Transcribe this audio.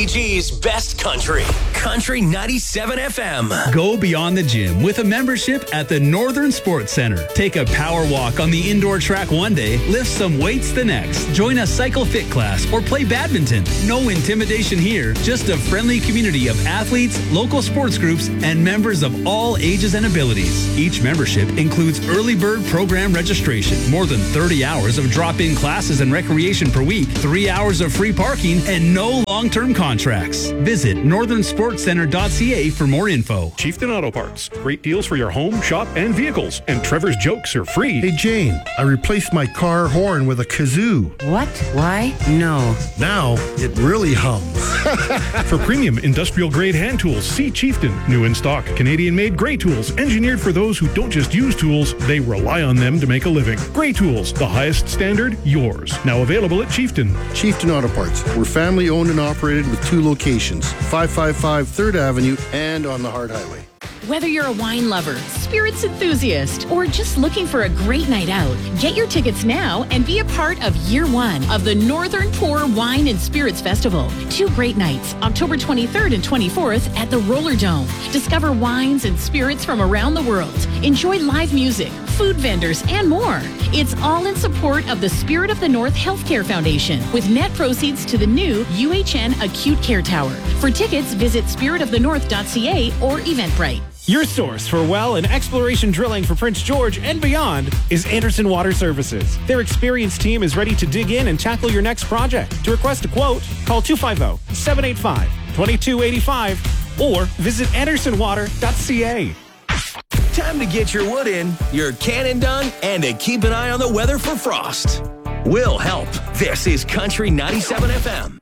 PCG's best country. Country 97 FM. Go beyond the gym with a membership at the Northern Sports Center. Take a power walk on the indoor track one day, lift some weights the next. Join a cycle fit class or play badminton. No intimidation here, just a friendly community of athletes, local sports groups, and members of all ages and abilities. Each membership includes early bird program registration, more than 30 hours of drop-in classes and recreation per week, 3 hours of free parking, and no long-term contracts. Visit northernsportscenter.ca for more info. Chieftain Auto Parts. Great deals for your home, shop, and vehicles. And Trevor's jokes are free. Hey, Jane, I replaced my car horn with a kazoo. What? Why? No. Now it really hums. For premium industrial-grade hand tools, see Chieftain. New in stock, Canadian-made Grey Tools, engineered for those who don't just use tools, they rely on them to make a living. Grey Tools, the highest standard, yours. Now available at Chieftain. Chieftain Auto Parts. We're family owned and operated with 2 locations, 555 3rd Avenue and on the Hard Highway. Whether you're a wine lover, spirits enthusiast, or just looking for a great night out, get your tickets now and be a part of Year 1 of the Northern Pour Wine and Spirits Festival. 2 great nights, October 23rd and 24th at the Roller Dome. Discover wines and spirits from around the world. Enjoy live music, food vendors, and more. It's all in support of the Spirit of the North Healthcare Foundation, with net proceeds to the new UHN Acute Care Tower. For tickets, visit spiritofthenorth.ca or Eventbrite. Your source for well and exploration drilling for Prince George and beyond is Anderson Water Services. Their experienced team is ready to dig in and tackle your next project. To request a quote, call 250-785-2285 or visit andersonwater.ca. Time to get your wood in, your canning done, and to keep an eye on the weather for frost. We'll help. This is Country 97 FM.